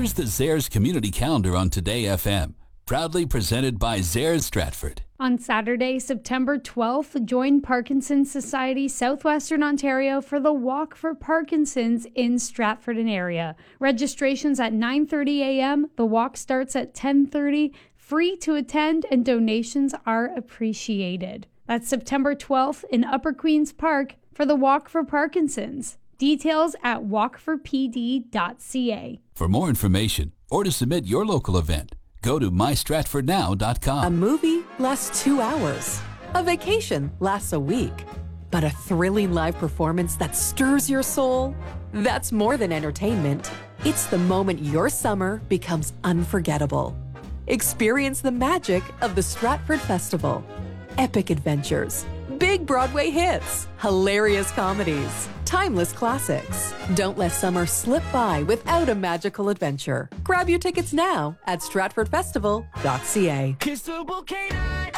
Here's the Zares Community Calendar on Today FM, proudly presented by Zares Stratford. On Saturday, September 12th, join Parkinson's Society Southwestern Ontario for the Walk for Parkinson's in Stratford and area. Registration's at 9:30 a.m. The walk starts at 10:30. Free to attend and donations are appreciated. That's September 12th in Upper Queen's Park for the Walk for Parkinson's. Details at walkforpd.ca. For more information or to submit your local event, go to mystratfordnow.com. A movie lasts 2 hours. A vacation lasts a week. But a thrilling live performance that stirs your soul? That's more than entertainment. It's the moment your summer becomes unforgettable. Experience the magic of the Stratford Festival. Epic adventures, big Broadway hits, hilarious comedies, timeless classics. Don't let summer slip by without a magical adventure. Grab your tickets now at stratfordfestival.ca. Kissable K9.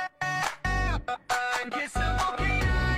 Kissable K9.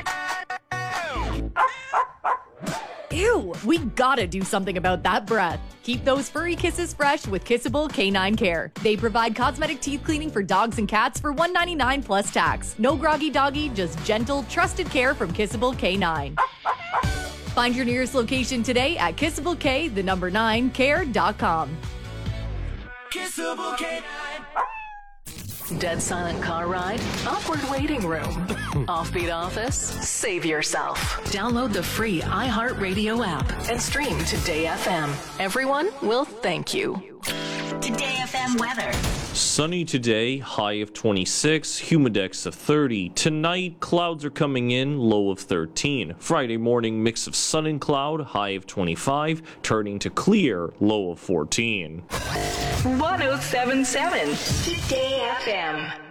Ew, we gotta do something about that breath. Keep those furry kisses fresh with Kissable K9 Care. They provide cosmetic teeth cleaning for dogs and cats for $1.99 plus tax. No groggy doggy, just gentle, trusted care from Kissable K9. Find your nearest location today at kissablek9care.com. Kissable K9. Dead silent car ride? Awkward waiting room. Offbeat office? Save yourself. Download the free iHeartRadio app and stream Today FM. Everyone will thank you. Today FM weather. Sunny today, high of 26, humidex of 30. Tonight, clouds are coming in, low of 13. Friday morning, mix of sun and cloud, high of 25, turning to clear, low of 14. 1077 Today FM.